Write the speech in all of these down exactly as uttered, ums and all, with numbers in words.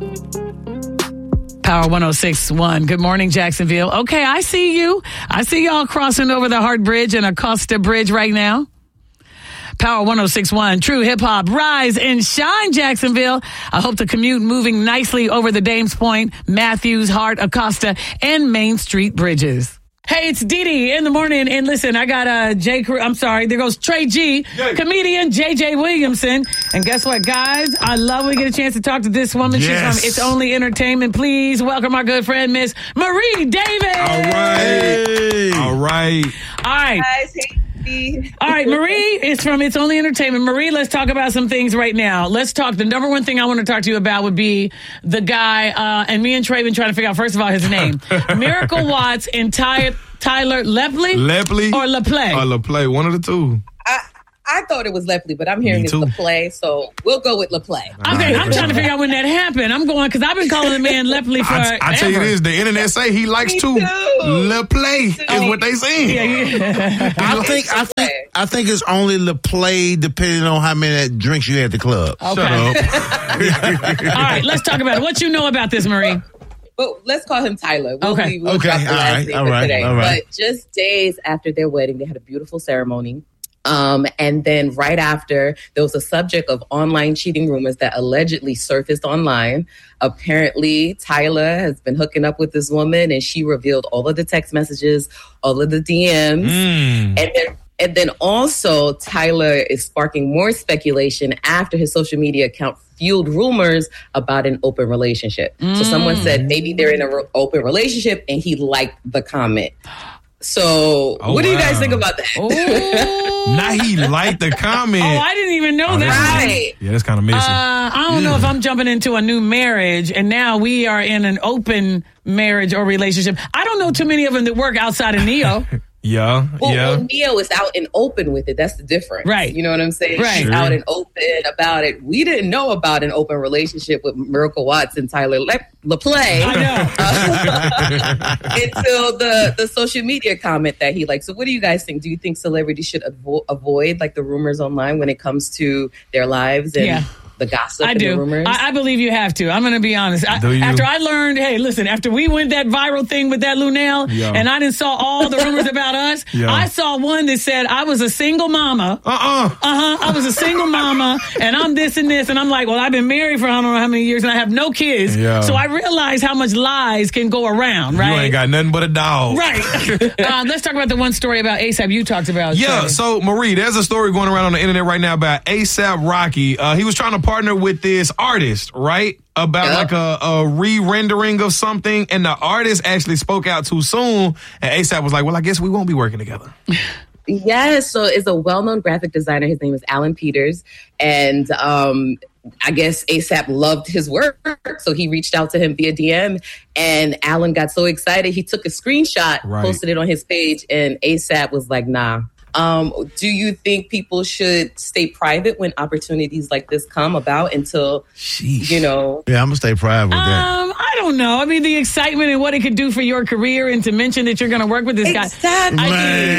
Power one oh six point one. Good morning, Jacksonville. Okay, I see you. I see y'all crossing over the Hart Bridge and Acosta Bridge right now. Power one oh six point one. True hip hop. Rise and shine, Jacksonville. I hope the commute moving nicely over the Dames Point, Matthews, Hart, Acosta, and Main Street bridges. Hey, it's Dee Dee in the morning. And listen, I got uh, Jay, I'm sorry, there goes Trey G, Yay. comedian J J Williamson. And guess what, guys? I love when we get a chance to talk to this woman. Yes. She's from It's Only Entertainment. Please welcome our good friend, Miss Marie Davis. All right. Hey. All right. All right. Guys, hey. All right, Marie is from It's Only Entertainment. Marie, let's talk about some things right now. Let's talk. The number one thing I want to talk to you about would be the guy, uh, and me and Trey been trying to figure out, first of all, his name. Miracle Watts and Ty- Tyler Lepley? Lepley. Or LaPlay? Or LaPlay, one of the two. I, I thought it was Lepley, but I'm hearing it's LaPlay, so we'll go with LaPlay. Okay, I'm trying to figure out when that happened. I'm going, because I've been calling the man Lepley for I, I tell you this, the internet say he likes to LaPlay is Oh. what they saying. Yeah, yeah. I think I think I think it's only LaPlay depending on how many drinks you had at the club. Okay. Shut up. All right, let's talk about it. What you know about this, Marie? But let's call him Tyler. We'll Okay. leave- we'll Okay, drop the all last right, name all for right, today. all right. But just days after their wedding, they had a beautiful ceremony. Um, and then right after, there was a subject of online cheating rumors that allegedly surfaced online. Apparently, Tyler has been hooking up with this woman, and she revealed all of the text messages, all of the D Ms. Mm. And then and then also, Tyler is sparking more speculation after his social media account fueled rumors about an open relationship. Mm. So someone said maybe they're in an re- open relationship, and he liked the comment. So, Oh, what do you wow. guys think about that? Oh. Now he liked the comment. Oh, I didn't even know Oh, that. that's- Right. Yeah, that's kind of messy. Uh, I don't know if I'm jumping into a new marriage and now we are in an open marriage or relationship. I don't know too many of them that work outside of Neo. yeah, Well, yeah. well, Neo is out and open with it. That's the difference. Right. You know what I'm saying? Right. She's Sure. out and open about it. We didn't know about an open relationship with Miracle Watts and Tyler Le- LaPlay. I know. until the, the social media comment that he liked. So what do you guys think? Do you think celebrities should avo- avoid like the rumors online when it comes to their lives and Yeah. the gossip I and the do. rumors? I, I believe you have to. I'm going to be honest. I, Do you? after I learned, hey, listen, after we went that viral thing with that Lunel, Yeah. and I didn't saw all the rumors about us, Yeah. I saw one that said I was a single mama. Uh-uh. Uh-huh. I was a single mama, and I'm this and this. And I'm like, well, I've been married for I don't know how many years, and I have no kids. Yeah. So I realized how much lies can go around, right? You ain't got nothing but a dog. Right. uh, let's talk about the one story about ASAP you talked about. Yeah, Trey. so Marie, there's a story going around on the internet right now about ASAP Rocky. Uh, he was trying to partner with this artist, right? About Yeah. like a, a re-rendering of something, and the artist actually spoke out too soon, and ASAP was like, well, I guess we won't be working together. Yes, so it's a well-known graphic designer. His name is Alan Peters, and um, I guess ASAP loved his work, so he reached out to him via D M, and Alan got so excited he took a screenshot, Right. posted it on his page, and ASAP was like, nah. Um, do you think people should stay private when opportunities like this come about until, Sheesh. you know... Yeah, I'm gonna stay private with that. Um, I don't know. I mean, the excitement and what it could do for your career, and to mention that you're going to work with this guy. Exactly. I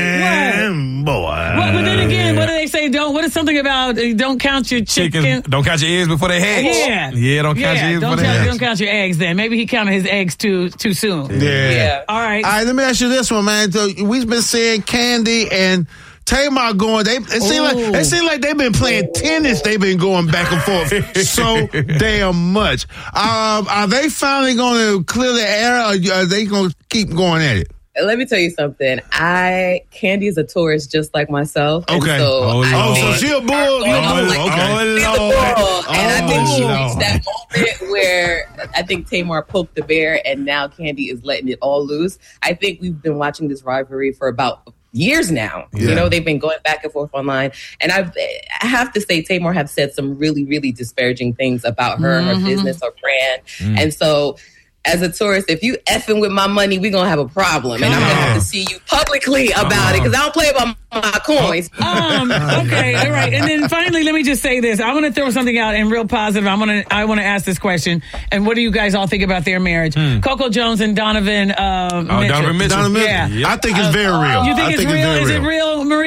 Man, boy. Well, but then again, what do they say? Don't. What is something about uh, don't count your chicken? Chicken, don't count your eggs before they hatch. Yeah, Yeah, don't count yeah, your eggs don't before they count, hatch. don't count your eggs. Then maybe he counted his eggs too too soon. Yeah. Yeah. All right. All right, let me ask you this one, man. So we've been seeing Candy and Tamar going. They it seems like Ooh. it seems like they've been playing tennis. They've been going back and forth so damn much. Um, are they finally going to clear the air, or are they going to keep going at it? Let me tell you something. I Candy is a tourist just like myself. And Okay. so Oh, I Oh, so think- she a bull? Oh, Oh, like- okay. She's a Oh, bull. Lord. And I think she Oh, reached Lord. that moment where I think Tamar poked the bear, and now Candy is letting it all loose. I think we've been watching this rivalry for about years now. Yeah. You know, they've been going back and forth online. And I've, I have to say, Tamar have said some really, really disparaging things about her, Mm-hmm. her business, her brand. Mm. And so, as a tourist, if you effing with my money, we're going to have a problem. And I'm going to have to see you publicly about it, because I don't play about my coins. Um, okay, all right. And then finally, let me just say this. I want to throw something out and real positive. I want to I want to ask this question. And what do you guys all think about their marriage? Coco Jones and Donovan uh, Oh, Mitchell. Donovan Mitchell. Donovan Mitchell? Yeah. I think it's very real. You think I it's think real? very Is it real, Marie?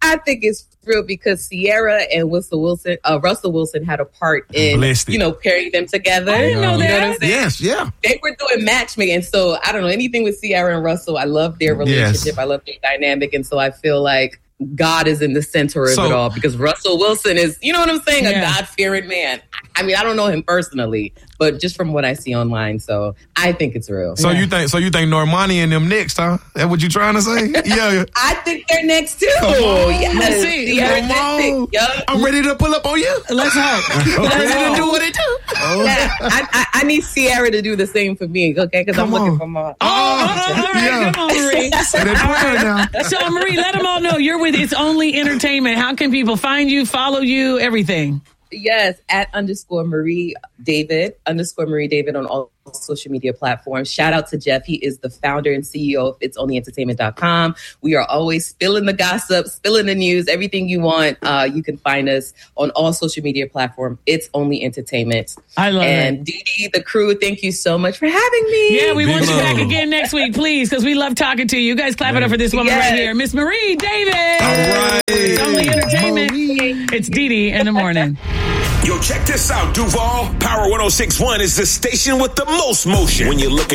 I think it's real because Sierra and Russell Wilson, uh, Russell Wilson had a part in, Blessed. you know, pairing them together. I didn't know You that. what I'm saying? Yes, yeah. They were doing matchmaking. So I don't know anything with Sierra and Russell. I love their relationship. Yes. I love their dynamic. And so I feel like God is in the center of So- it all because Russell Wilson is, you know what I'm saying? Yeah. A God-fearing man. I mean, I don't know him personally, but just from what I see online. So I think it's real. So you think so you think Normani and them next, huh? That what you trying to say? Yeah. I think they're next too. Come on. Yes. Let's see. Sierra Come and on. Yup. I'm ready to pull up on you. Let's hope. I'm Let's ready to do hope. what they do. Yeah, I, I, I need Sierra to do the same for me, okay? Because I'm Come looking on. for more. Oh, all right, Yeah. come on, Marie. Say that prayer now. So, Marie, let them all know you're with It's Only Entertainment. How can people find you, follow you, everything? Yes, at underscore Marie David, underscore Marie David on all social media platforms. Shout out to Jeff. He is the founder and C E O of its only entertainment dot com. We are always spilling the gossip, spilling the news, everything you want. Uh, you can find us on all social media platforms. It's Only Entertainment. I love and it. Dee Dee, the crew, thank you so much for having me. Yeah, we Big want you love. back again next week, please, because we love talking to you. You guys clap it up for this woman Yes. right here, Miss Marie David. All right. It's Only Entertainment. It's Dee Dee in the morning. Yo, check this out, Duval. Power one oh six point one is the station with the most motion. When you're looking